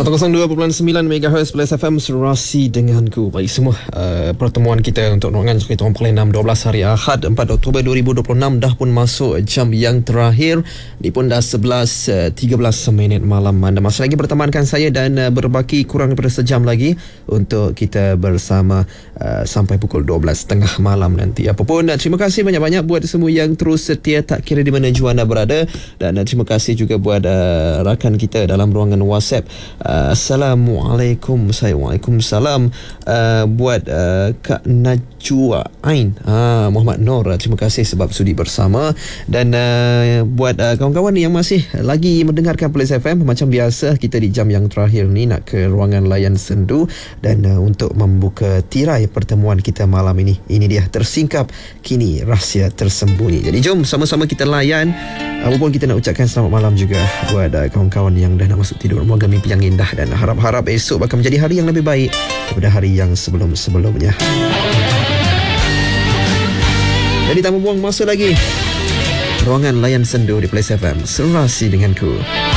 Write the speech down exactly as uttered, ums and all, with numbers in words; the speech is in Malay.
seratus dua perpuluhan sembilan megahertz Plus F M Serasi denganku. Baik semua, uh, pertemuan kita untuk ruangan cerita orang paling enam dua belas hari Ahad empat Oktober dua ribu dua puluh enam dah pun masuk jam yang terakhir. Ni pun dah sebelas tiga belas minit malam. Anda masih lagi bertemankan saya dan uh, berbaki kurang daripada sejam lagi untuk kita bersama uh, sampai pukul dua belas tiga puluh malam nanti. Apapun, uh, terima kasih banyak-banyak buat semua yang terus setia tak kira di mana jua anda berada, dan uh, terima kasih juga buat uh, rakan kita dalam ruangan WhatsApp. Uh, Assalamualaikum. Saya Waalaikumsalam. Uh, buat uh, Kak Najwa Ain, uh, Muhammad Nur, uh, terima kasih sebab sudi bersama. Dan uh, buat uh, kawan-kawan yang masih lagi mendengarkan Plus F M, macam biasa kita di jam yang terakhir ni nak ke ruangan layan sendu dan uh, untuk membuka tirai pertemuan kita malam ini. Ini dia tersingkap kini rahsia tersembunyi. Jadi jom sama-sama kita layan. Apapun, kita nak ucapkan selamat malam juga buat uh, kawan-kawan yang dah nak masuk tidur. Moga mimpi yang indah dan harap-harap esok bakal menjadi hari yang lebih baik daripada hari yang sebelum-sebelumnya. Jadi tak membuang masa lagi, ruangan layan sendu di Plus F M Serasi denganku.